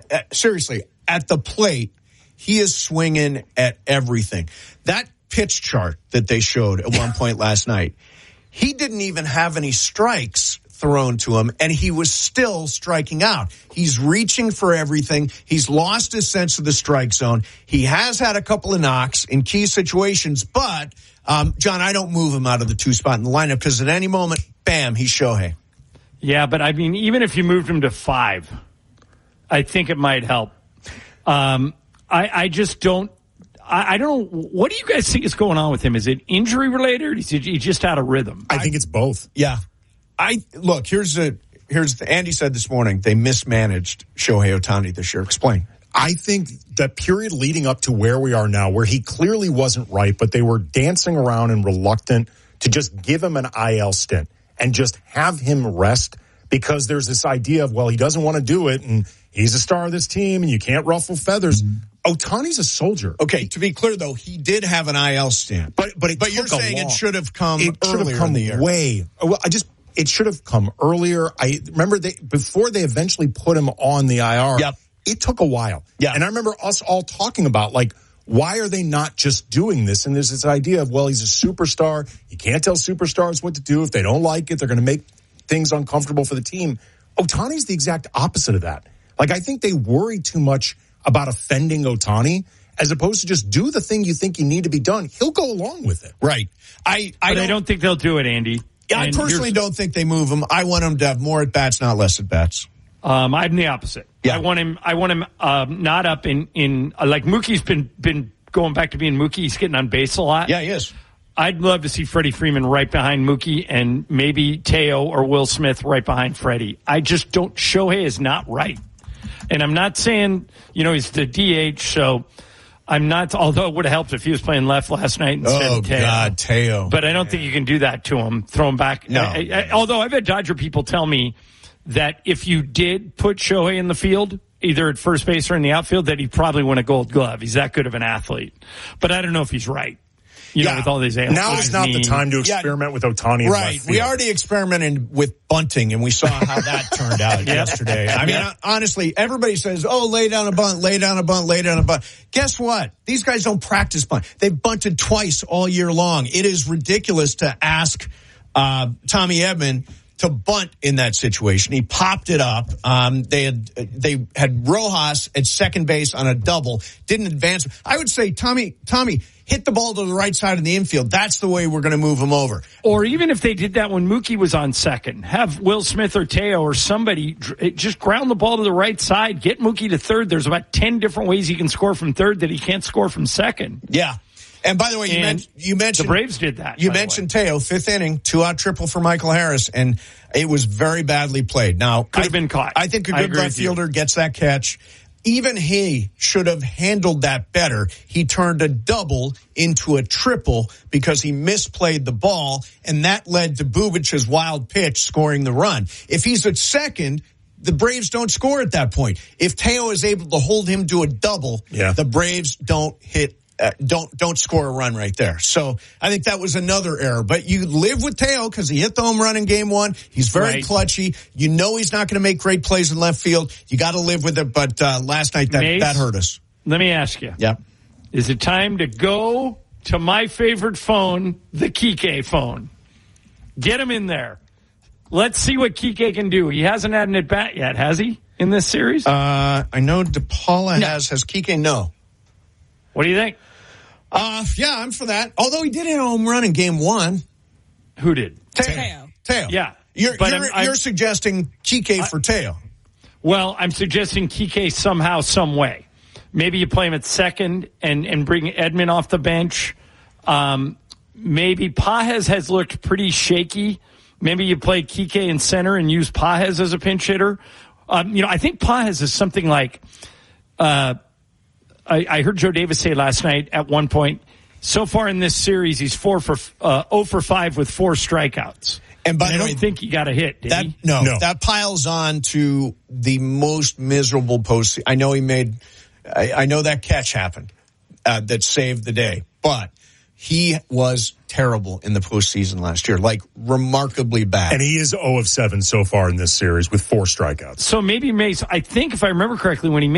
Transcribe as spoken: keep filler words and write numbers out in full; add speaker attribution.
Speaker 1: uh, seriously, at the plate, he is swinging at everything. That pitch chart that they showed at one point last night, he didn't even have any strikes thrown to him, and he was still striking out. He's reaching for everything. He's lost his sense of the strike zone. He has had a couple of knocks in key situations, but, um, John, I don't move him out of the two spot in the lineup because at any moment, bam, he's Shohei.
Speaker 2: Yeah, but I mean, even if you moved him to five, I think it might help. Um, I, I just don't, I, I don't know. What do you guys think is going on with him? Is it injury related or is he just out of rhythm?
Speaker 3: I think it's both.
Speaker 1: Yeah. I look, here's a here's the, Andy said this morning they mismanaged Shohei Ohtani this year. Explain.
Speaker 3: I think that period leading up to where we are now, where he clearly wasn't right, but they were dancing around and reluctant to just give him an I L stint and just have him rest because there's this idea of, well, he doesn't want to do it and he's a star of this team and you can't ruffle feathers. Mm-hmm. Ohtani's a soldier.
Speaker 1: Okay, to be clear though, he did have an I L stint,
Speaker 3: but but it
Speaker 1: but you're saying
Speaker 3: long.
Speaker 1: it should have come
Speaker 3: it
Speaker 1: earlier
Speaker 3: should have come
Speaker 1: in the year.
Speaker 3: Way. Well, I just. It should have come earlier. I remember they before they eventually put him on the I R.
Speaker 1: Yep.
Speaker 3: It took a while.
Speaker 1: Yeah.
Speaker 3: And I remember us all talking about, like, why are they not just doing this? And there's this idea of, well, he's a superstar. You can't tell superstars what to do. If they don't like it, they're going to make things uncomfortable for the team. Ohtani's the exact opposite of that. Like, I think they worry too much about offending Ohtani as opposed to just do the thing you think you need to be done. He'll go along with it.
Speaker 1: Right. I, I,
Speaker 2: but
Speaker 1: don't,
Speaker 2: I don't think they'll do it, Andy.
Speaker 1: Yeah, I personally don't think they move him. I want him to have more at bats, not less at bats.
Speaker 2: Um, I'm the opposite.
Speaker 1: Yeah.
Speaker 2: I want him. I want him um, not up in in uh, like Mookie's been been going back to being Mookie. He's getting on base a lot.
Speaker 1: Yeah, he is.
Speaker 2: I'd love to see Freddie Freeman right behind Mookie and maybe Teo or Will Smith right behind Freddie. I just don't. Shohei is not right, and I'm not saying you know he's the D H. So. I'm not, although it would have helped if he was playing left last night instead
Speaker 1: oh,
Speaker 2: of Teo.
Speaker 1: Oh, God, Teo.
Speaker 2: But I don't yeah. think you can do that to him, throw him back.
Speaker 1: No.
Speaker 2: I, I, although I've had Dodger people tell me that if you did put Shohei in the field, either at first base or in the outfield, that he'd probably win a gold glove. He's that good of an athlete. But I don't know if he's right. You
Speaker 1: yeah.
Speaker 2: know, with all these
Speaker 3: ailments. Now is not the time to experiment yeah. with Ohtani. In
Speaker 1: right. We already experimented with bunting, and we saw how that turned out yesterday. I mean, yeah. honestly, everybody says, oh, lay down a bunt, lay down a bunt, lay down a bunt. Guess what? These guys don't practice bunt. They've bunted twice all year long. It is ridiculous to ask uh, Tommy Edman to bunt in that situation. He popped it up. Um, they had they had Rojas at second base on a double. Didn't advance. I would say, Tommy, Tommy, hit the ball to the right side of the infield. That's the way we're going to move him over.
Speaker 2: Or even if they did that when Mookie was on second, have Will Smith or Teo or somebody just ground the ball to the right side, get Mookie to third. There's about ten different ways he can score from third that he can't score from second.
Speaker 1: Yeah. And by the way, you, men- you mentioned
Speaker 2: the Braves did that.
Speaker 1: You mentioned Teo, fifth inning, two out triple for Michael Harris, and it was very badly played. Now,
Speaker 2: could have been caught.
Speaker 1: I think a good left fielder gets that catch. Even he should have handled that better. He turned a double into a triple because he misplayed the ball, and that led to Bubic's wild pitch scoring the run. If he's at second, the Braves don't score at that point. If Teo is able to hold him to a double, yeah. the Braves don't hit Uh, don't don't score a run right there. So I think that was another error. But you live with Teo because he hit the home run in game one. He's very right. clutchy. You know he's not going to make great plays in left field. You got to live with it. But uh, last night that,
Speaker 2: Mace,
Speaker 1: that hurt us.
Speaker 2: Let me ask you.
Speaker 1: Yeah.
Speaker 2: Is it time to go to my favorite phone, the Kike phone? Get him in there. Let's see what Kike can do. He hasn't had an at-bat yet, has he, in this series?
Speaker 1: Uh, I know DePaula no. has. Has Kike? No.
Speaker 2: What do you think?
Speaker 1: Uh, yeah, I'm for that. Although he did hit a home run in game one.
Speaker 2: Who did?
Speaker 1: Teo. Teo.
Speaker 2: Yeah.
Speaker 1: You're,
Speaker 2: but
Speaker 1: you're,
Speaker 2: I'm, I'm,
Speaker 1: you're suggesting Kike I, for Teo.
Speaker 2: Well, I'm suggesting Kike somehow, some way. Maybe you play him at second and, and bring Edman off the bench. Um, maybe Pages has looked pretty shaky. Maybe you play Kike in center and use Pages as a pinch hitter. Um, you know, I think Pages is something like, uh, I, I heard Joe Davis say last night at one point, so far in this series, he's four for, uh, oh for five with four strikeouts.
Speaker 1: And by
Speaker 2: and
Speaker 1: the
Speaker 2: I
Speaker 1: way,
Speaker 2: don't think he got a hit, did
Speaker 1: that,
Speaker 2: he?
Speaker 1: No,
Speaker 3: no,
Speaker 1: that piles on to the most miserable post. I know he made, I, I know that catch happened, uh, that saved the day, but he was terrible in the postseason last year, like remarkably bad.
Speaker 3: And he is oh of seven so far in this series with four strikeouts.
Speaker 2: So maybe Mace, I think if I remember correctly, when he made